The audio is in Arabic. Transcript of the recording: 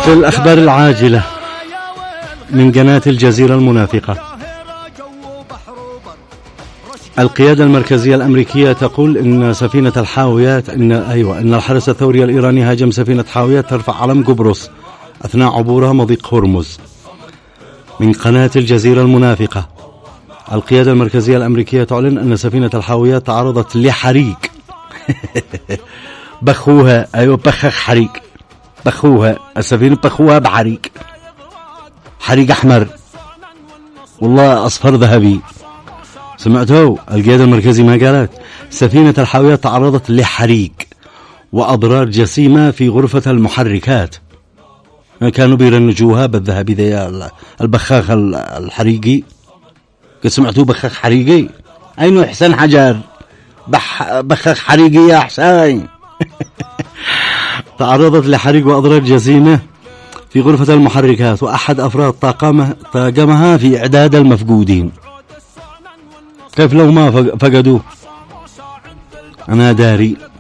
في الأخبار العاجلة من قناة الجزيرة المنافقة، القيادة المركزية الأمريكية تقول إن سفينة الحاويات إن الحرس الثوري الإيراني هاجم سفينة حاويات ترفع علم قبرص أثناء عبورها مضيق هرمز. من قناة الجزيرة المنافقة، القيادة المركزية الأمريكية تعلن أن سفينة الحاويات تعرضت لحريق بخوها، بخخ حريق، بخوها السفينة، بخوها بحريق، حريق أحمر والله أصفر ذهبي. سمعتوا القيادة المركزية ما قالت؟ سفينة الحاويات تعرضت لحريق وأضرار جسيمة في غرفة المحركات، كانوا بيرنجوها بالذهبي ذي البخاخ الحريقي. قد سمعتوا بخاخ حريقي؟ أين حسن حجر بخاخ حريقي يا حسين. تعرضت لحريق وأضرار جسيمة في غرفة المحركات، وأحد أفراد طاقمها في إعداد المفقودين. كيف لو ما فقدوه؟ أنا داري